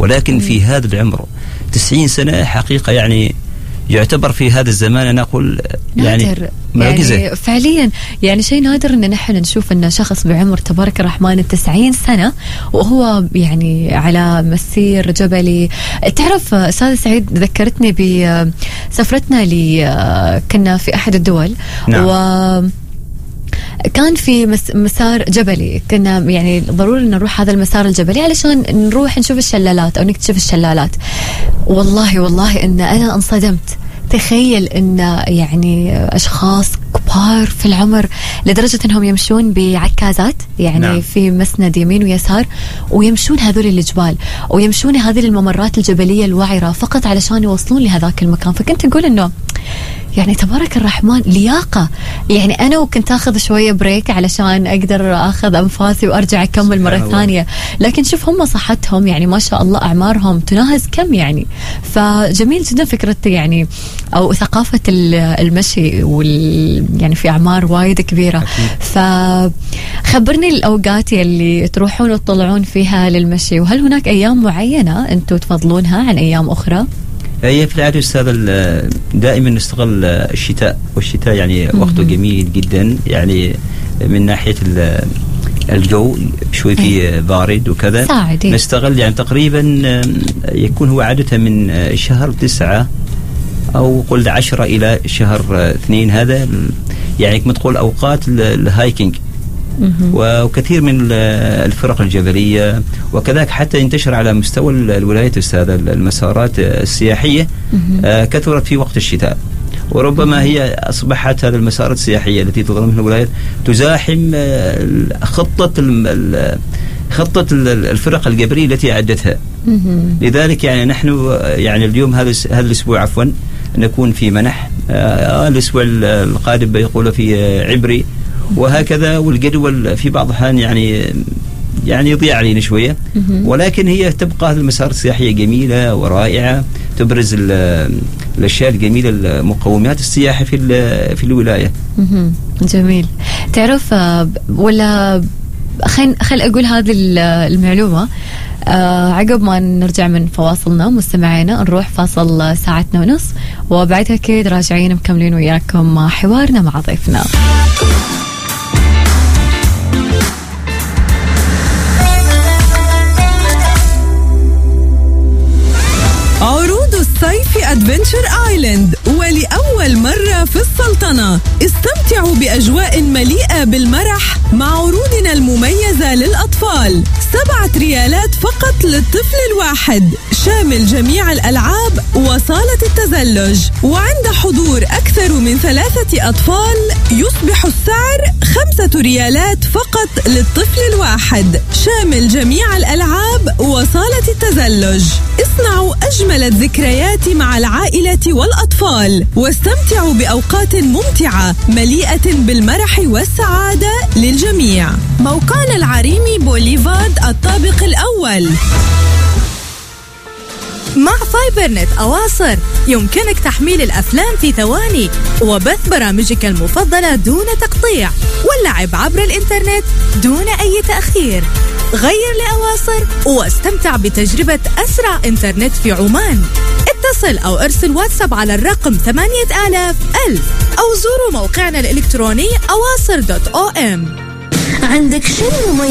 ولكن في هذا العمر 90 سنة حقيقة يعني يعتبر في هذا الزمان أنا أقول يعني معجزة يعني فعليا، يعني شيء نادر أن نحن نشوف أن شخص بعمر تبارك الرحمن 90 سنة وهو يعني على مسير جبلي. تعرف أستاذ سعيد ذكرتني بسفرتنا كنا في أحد الدول. نعم. كان في مسار جبلي، كنا يعني ضروري نروح هذا المسار الجبلي علشان نروح نشوف الشلالات أو نكتشف الشلالات. والله إن أنا انصدمت. تخيل إن يعني أشخاص كبار في العمر لدرجة أنهم يمشون بعكازات يعني نعم. في مسند يمين ويسار، ويمشون هذول الجبال ويمشون هذه الممرات الجبلية الوعرة فقط علشان يوصلون لهذاك المكان. فكنت أقول إنه يعني تبارك الرحمن لياقة. يعني أنا وكنت أخذ شوية بريك علشان أقدر أخذ أنفاسي وأرجع أكمل مرة ثانية، لكن شوف هم صحتهم يعني ما شاء الله أعمارهم تناهز كم يعني. فجميل جدا فكرة يعني أو ثقافة المشي يعني في أعمار وايد كبيرة. فخبرني الأوقات اللي تروحون وتطلعون فيها للمشي، وهل هناك أيام معينة أنتوا تفضلونها عن أيام أخرى؟ هي في العادة أستاذ دائما نستغل الشتاء، والشتاء يعني وقته جميل جدا يعني من ناحية الجو شوي فيه بارد وكذا ساعدي. نستغل يعني تقريبا يكون هو عادة من شهر 9 أو قل 10 إلى شهر 2. هذا يعني كما تقول أوقات الهايكينج وكثير من الفرق الجبلية، وكذلك حتى ينتشر على مستوى الولايات أستاذ المسارات السياحية كثرت في وقت الشتاء، وربما هي أصبحت هذه المسارات السياحية التي تضمنها الولايات تزاحم خطة الفرق الجبلية التي أعدتها. لذلك يعني نحن يعني اليوم هذا الأسبوع عفوا نكون في منح، الأسبوع القادم بيقول في عبري، وهكذا. والجدول في بعض الأحيان يعني يضيع علينا شوية، ولكن هي تبقى هذه المسار السياحية جميلة ورائعة، تبرز الأشياء الجميلة المقومات السياحة في الولاية. جميل. تعرف ولا خل أقول هذه المعلومة عقب ما نرجع من فواصلنا مستمعينا، نروح فاصل ساعتنا ونص، وبعدها أكيد راجعين مكملين وياكم حوارنا مع ضيفنا. عروض الصيف أدفنتشر آيلاند، ولأول مرة في السلطنة استمتعوا بأجواء مليئة بالمرح مع عروضنا المميزة للأطفال. 7 ريالات فقط للطفل الواحد، شامل جميع الألعاب وصالة التزلج، وعند حضور أكثر من 3 أطفال يصبح السعر 5 ريالات فقط للطفل الواحد، شامل جميع الألعاب وصالة التزلج. اصنعوا أجمل الذكريات مع العائلة والأطفال، واستمتعوا بأوقات ممتعة مليئة بالمرح والسعادة للجميع. موقعنا العريمي بوليفارد الطابق الأول. مع فايبرنت أواصر يمكنك تحميل الأفلام في ثواني وبث برامجك المفضلة دون تقطيع، واللعب عبر الإنترنت دون أي تأخير. غير لأواصر واستمتع بتجربة أسرع إنترنت في عمان. اتصل أو ارسل واتساب على الرقم 8000 أو زوروا موقعنا الإلكتروني awaser.om. عندك شيء مميز